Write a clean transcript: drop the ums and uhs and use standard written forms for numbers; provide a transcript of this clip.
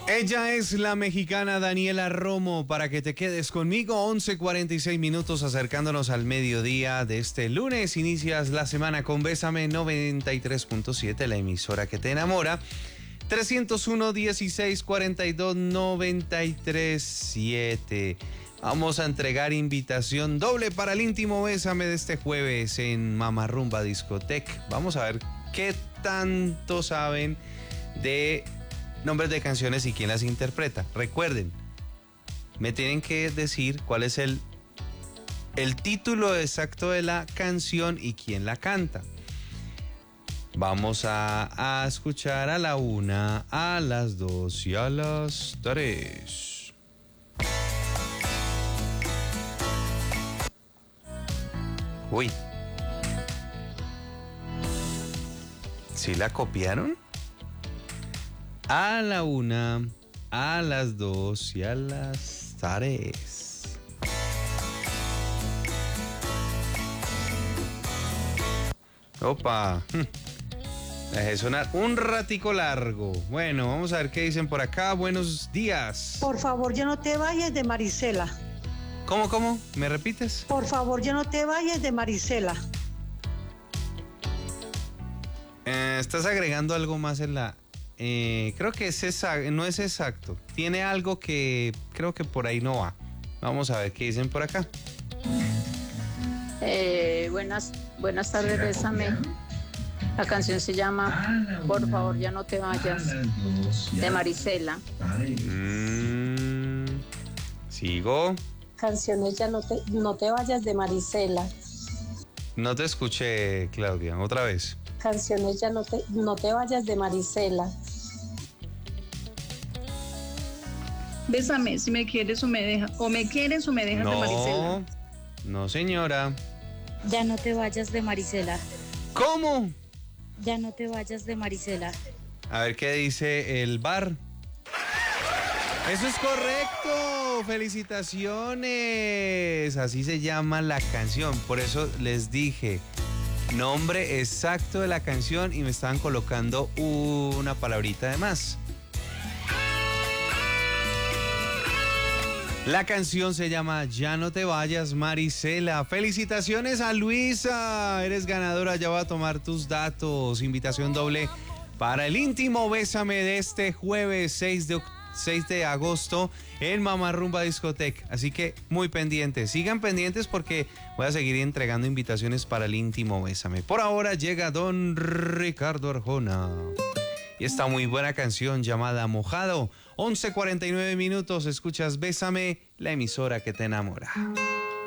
Ella es la mexicana Daniela Romo, para que te quedes conmigo. 11:46 minutos, acercándonos al mediodía de este lunes. Inicias la semana con Bésame 93.7, la emisora que te enamora. 301-1642-93.7. Vamos a entregar invitación doble para el íntimo Bésame de este jueves en Mamarrumba Discotec. Vamos a ver qué tanto saben de nombres de canciones y quién las interpreta. Recuerden, me tienen que decir cuál es el título exacto de la canción y quién la canta. Vamos a escuchar a la 1, a las 2 y a las 3. Uy. ¿Sí la copiaron? A la 1, a las 2 y a las 3. Opa. Dejé sonar un ratico largo. Bueno, vamos a ver qué dicen por acá. Buenos días. Por favor, ya no te vayas, de Marisela. ¿Cómo? ¿Me repites? Por favor, ya no te vayas, de Marisela. Estás agregando algo más en la... creo que no es exacto. Tiene algo que creo que por ahí no va. Vamos a ver qué dicen por acá. Buenas tardes, Bésame. La canción se llama Por favor, ya no te vayas, de Marisela. Sigo. Canciones Ya no te vayas, de Marisela. No te escuché, Claudia. Otra vez. Canciones Ya no te vayas, de Marisela. Bésame, si me quieres o me dejas. O me quieres o me dejas, de Marisela. No, señora. Ya no te vayas, de Marisela. ¿Cómo? Ya no te vayas, de Marisela. A ver qué dice el bar. Eso es correcto. Felicitaciones. Así se llama la canción. Por eso les dije nombre exacto de la canción y me estaban colocando una palabrita de más. La canción se llama Ya no te vayas, Marisela. Felicitaciones a Luisa. Eres ganadora, ya voy a tomar tus datos. Invitación doble para el íntimo Bésame de este jueves 6 de agosto en Mamarrumba Discotec. Así que muy pendientes. Sigan pendientes porque voy a seguir entregando invitaciones para el íntimo Bésame. Por ahora llega don Ricardo Arjona y esta muy buena canción llamada Mojado. 11:49 minutos, escuchas Bésame, la emisora que te enamora.